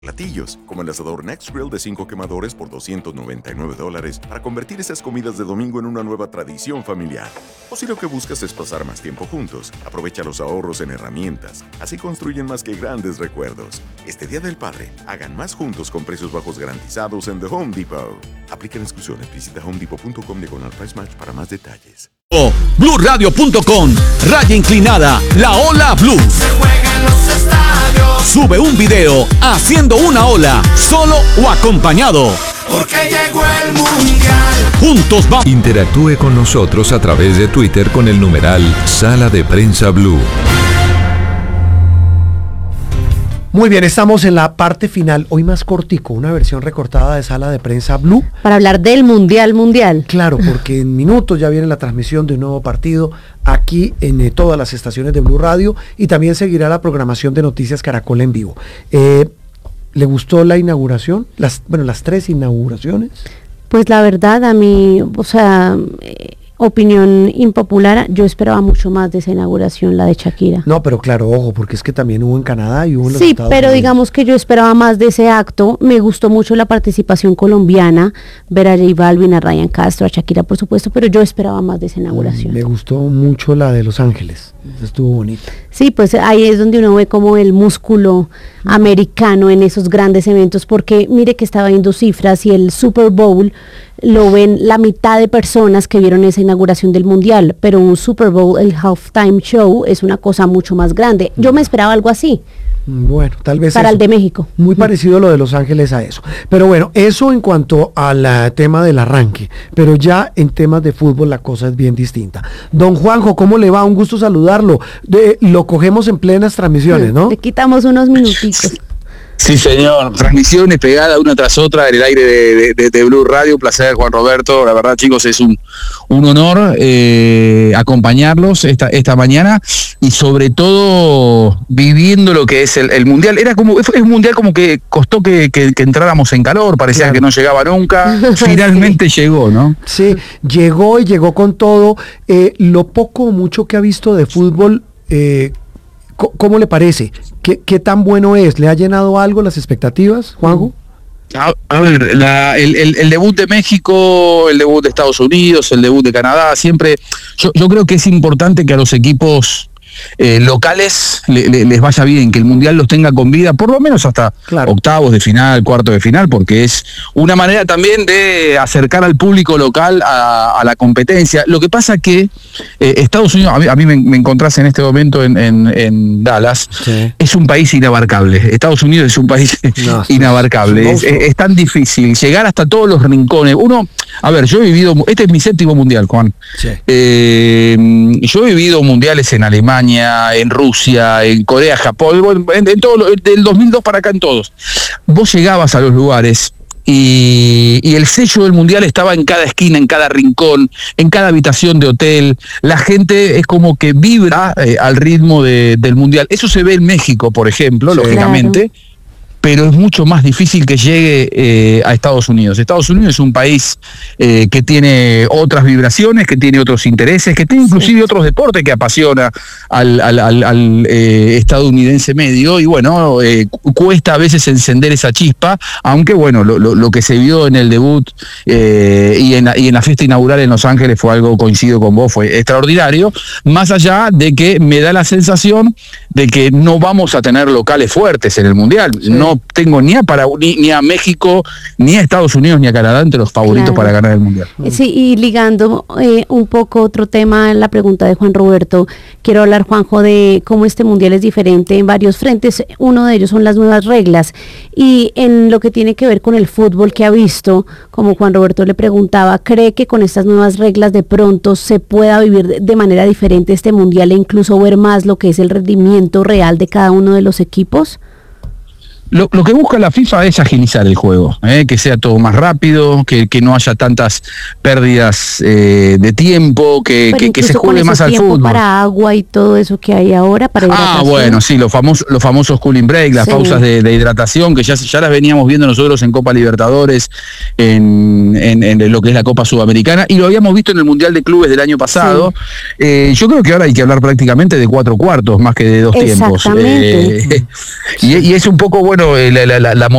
Platillos, como el asador Next Grill de 5 quemadores por $299 para convertir esas comidas de domingo en una nueva tradición familiar. O si lo que buscas es pasar más tiempo juntos, aprovecha los ahorros en herramientas. Así construyen más que grandes recuerdos. Este Día del Padre, hagan más juntos con precios bajos garantizados en The Home Depot. Aplican exclusiones. Visita homedepot.com/price match para más detalles. BlueRadio.com, raya inclinada, la ola Blue. Se juega en los estadios. Sube un video haciendo una ola, solo o acompañado. Porque llegó el mundial. Juntos vamos. Interactúe con nosotros a través de Twitter con el numeral Sala de Prensa Blue. Muy bien, estamos en la parte final, hoy más cortico, una versión recortada de Sala de Prensa Blue. Para hablar del mundial. Claro, porque en minutos ya viene la transmisión de un nuevo partido aquí en todas las estaciones de Blue Radio y también seguirá la programación de Noticias Caracol en vivo. ¿Le gustó la inauguración? Las 3 inauguraciones. Pues la verdad a mí, opinión impopular, yo esperaba mucho más de esa inauguración, la de Shakira. No, pero claro, ojo, porque es que también hubo en Canadá y hubo en los Sí, Estados pero Unidos. digamos que yo esperaba más de ese acto. Me gustó mucho la participación colombiana, ver a J Balvin, a Ryan Castro, a Shakira, por supuesto, pero yo esperaba más de esa inauguración. Me gustó mucho la de Los Ángeles, estuvo bonita. Sí, pues ahí es donde uno ve como el músculo americano en esos grandes eventos, porque mire que estaba viendo cifras y el Super Bowl lo ven la mitad de personas que vieron esa inauguración del Mundial, pero un Super Bowl, el halftime show, es una cosa mucho más grande. Yo me esperaba algo así. Bueno, tal vez para eso. el de México. Muy parecido a lo de Los Ángeles a eso. Pero bueno, eso en cuanto al tema del arranque. Pero ya en temas de fútbol la cosa es bien distinta. Don Juanjo, ¿cómo le va? Un gusto saludarlo. Lo cogemos en plenas transmisiones, ¿no? Le quitamos unos minuticos. Sí, señor. Transmisiones pegadas una tras otra en el aire de Blue Radio. Placer, Juan Roberto. La verdad, chicos, es un honor acompañarlos esta mañana y sobre todo viviendo lo que es el Mundial. Es un Mundial como que costó que entráramos en calor, parecía Claro. que no llegaba nunca. Finalmente llegó, ¿no? Sí, llegó con todo. Lo poco o mucho que ha visto de fútbol, ¿cómo le parece? ¿Qué tan bueno es? ¿Le ha llenado algo las expectativas, Juanjo? A ver, el debut de México, el debut de Estados Unidos, el debut de Canadá, siempre, yo creo que es importante que a los equipos locales les vaya bien, que el Mundial los tenga con vida, por lo menos hasta octavos de final, cuarto de final, porque es una manera también de acercar al público local a la competencia. Lo que pasa que Estados Unidos, a mí me encontrás en este momento en Dallas, sí. Es un país inabarcable. Estados Unidos es un país inabarcable. Es tan difícil llegar hasta todos los rincones. Yo he vivido, este es mi 7º Mundial, Juan. Sí. Yo he vivido mundiales en Alemania, en Rusia, en Corea, Japón, en todo, del 2002 para acá en todos. Vos llegabas a los lugares y el sello del Mundial estaba en cada esquina, en cada rincón, en cada habitación de hotel. La gente es como que vibra al ritmo del Mundial. Eso se ve en México, por ejemplo, lógicamente. Claro. Pero es mucho más difícil que llegue a Estados Unidos. Estados Unidos es un país que tiene otras vibraciones, que tiene otros intereses, que tiene inclusive otros deportes que apasiona al estadounidense medio, y bueno, cuesta a veces encender esa chispa, aunque bueno, lo que se vio en el debut y en la fiesta inaugural en Los Ángeles fue algo, coincido con vos, fue extraordinario, más allá de que me da la sensación de que no vamos a tener locales fuertes en el Mundial. Sí. No tengo ni a México, ni a Estados Unidos, ni a Canadá entre los favoritos para ganar el Mundial. Sí, y ligando un poco otro tema en la pregunta de Juan Roberto, quiero hablar, Juanjo, de cómo este Mundial es diferente en varios frentes. Uno de ellos son las nuevas reglas, y en lo que tiene que ver con el fútbol que ha visto, como Juan Roberto le preguntaba, ¿cree que con estas nuevas reglas de pronto se pueda vivir de manera diferente este Mundial e incluso ver más lo que es el rendimiento real de cada uno de los equipos? Lo que busca la FIFA es agilizar el juego, que sea todo más rápido, que no haya tantas pérdidas de tiempo, que se juegue más al fútbol. Para agua y todo eso que hay ahora, para hidratación. Bueno, sí, los famosos cooling break, las pausas de hidratación, que ya las veníamos viendo nosotros en Copa Libertadores, en lo que es la Copa Sudamericana, y lo habíamos visto en el Mundial de Clubes del año pasado. Sí. Yo creo que ahora hay que hablar prácticamente de 4 cuartos, más que de 2 tiempos. Y es un poco, bueno, bueno, la